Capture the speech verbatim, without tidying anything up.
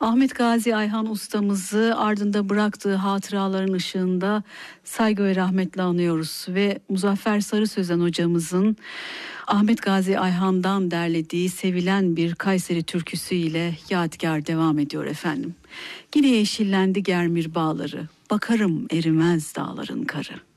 Ahmet Gazi Ayhan ustamızı ardında bıraktığı hatıraların ışığında saygı ve rahmetle anıyoruz ve Muzaffer Sarı Sözen hocamızın Ahmet Gazi Ayhan'dan derlediği sevilen bir Kayseri türküsü ile yadigar devam ediyor efendim. Yine yeşillendi Germir bağları, bakarım erimez dağların karı.